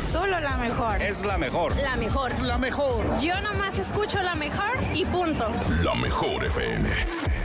Solo la mejor. Es la mejor. La mejor. La mejor. Yo nomás escucho la mejor y punto. La mejor FM.